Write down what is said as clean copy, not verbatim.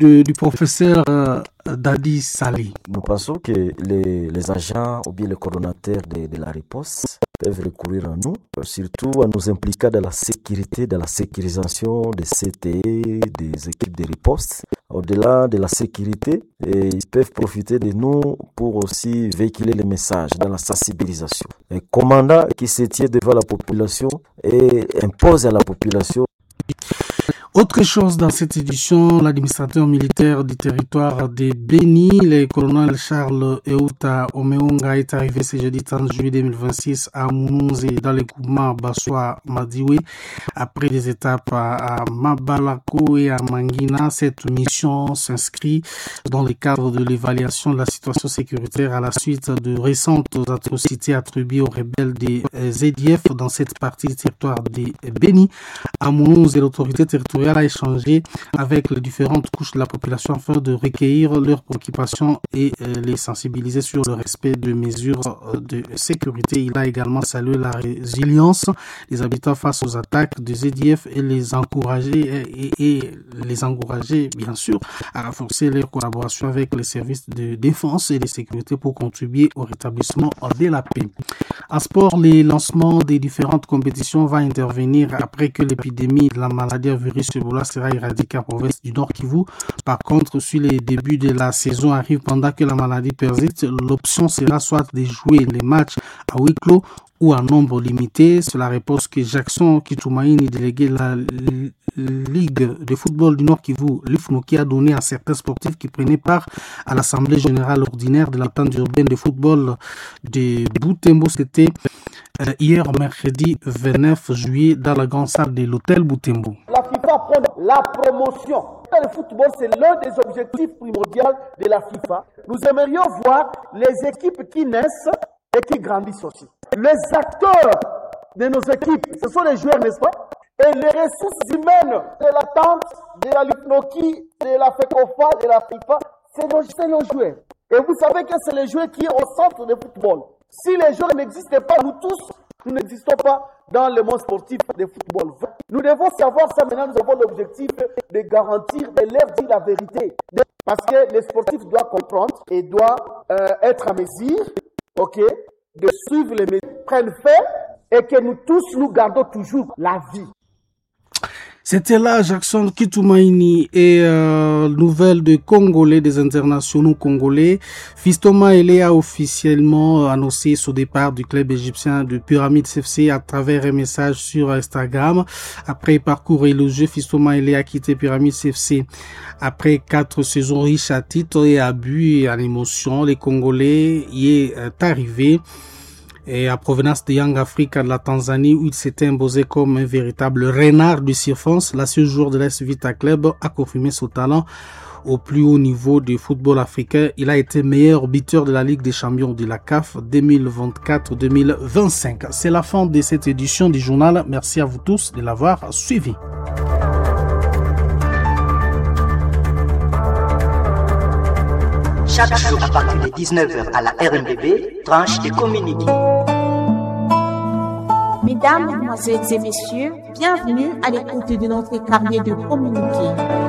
du professeur Dadi Saleh. Nous pensons que les agents ou bien les coordonnateurs de la riposte peuvent recourir à nous, surtout à nous impliquer dans la sécurité, dans la sécurisation des CTE, des équipes de riposte. Au-delà de la sécurité, ils peuvent profiter de nous pour aussi véhiculer les messages dans la sensibilisation. Un commandant qui se tient devant la population et impose à la population. Autre chose dans cette édition, l'administrateur militaire du territoire de Béni, le colonel Charles Euta Omeunga, est arrivé ce jeudi 30 juillet 2026 à Mounounze dans le groupement Bassois-Madiwe. Après des étapes à Mabalako et à Mangina, cette mission s'inscrit dans le cadre de l'évaluation de la situation sécuritaire à la suite de récentes atrocités attribuées aux rebelles des ZDF dans cette partie du territoire de Béni. À Mounounze, l'autorité territoriale a échangé avec les différentes couches de la population afin de recueillir leurs préoccupations et les sensibiliser sur le respect de mesures de sécurité. Il a également salué la résilience des habitants face aux attaques des ZDF et les encourager bien sûr à renforcer leur collaboration avec les services de défense et de sécurité pour contribuer au rétablissement de la paix. En sport, les lancements des différentes compétitions va intervenir après que l'épidémie de la maladie à virus Ebola sera éradiquée en province du Nord Kivu. Par contre, si les débuts de la saison arrivent pendant que la maladie persiste, l'option sera soit de jouer les matchs à huis clos ou en nombre limité. C'est la réponse que Jackson Kitoumaïni, délégué de la Ligue de football du Nord Kivu, l'IFNOKI, a donné à certains sportifs qui prenaient part à l'Assemblée générale ordinaire de l'entente urbaine de football de Butembo. C'était hier mercredi 29 juillet dans la grande salle de l'hôtel Butembo. La FIFA prend la promotion. Le football, c'est l'un des objectifs primordiaux de la FIFA. Nous aimerions voir les équipes qui naissent et qui grandissent aussi. Les acteurs de nos équipes, ce sont les joueurs, n'est-ce pas? Et les ressources humaines de l'attente, de la LUPNOKI, de la FECOFA, de la FIFA, c'est nos joueurs. Et vous savez que c'est les joueurs qui sont au centre du football. Si les joueurs n'existaient pas, nous tous, nous n'existons pas dans le monde sportif de football. Nous devons savoir ça maintenant, nous avons l'objectif de garantir, de leur dire la vérité. Parce que les sportifs doivent comprendre et doivent être à mesure, de suivre les mesures, prennent fait et que nous tous, nous gardons toujours la vie. C'était là Jackson Kitoumaïni et nouvelle de Congolais, des internationaux congolais. Fiston Maele a officiellement annoncé son départ du club égyptien de Pyramide FC à travers un message sur Instagram. Après parcours élogieux, Fiston Maele a quitté Pyramide FC après 4 saisons riches à titres et à buts et à l'émotion. Les Congolais y est arrivé et à provenance de Young Africa de la Tanzanie où il s'était imposé comme un véritable renard du circonstance. L'ancien joueur de l'AS Vita Club a confirmé son talent au plus haut niveau du football africain. Il a été meilleur buteur de la Ligue des champions de la CAF 2024-2025. C'est la fin de cette édition du journal. Merci à vous tous de l'avoir suivi. Chaque jour à partir de 19h à la RMBB, tranche de communiqué. Mesdames, Mesdemoiselles et Messieurs, bienvenue à l'écoute de notre carnet de communiqué.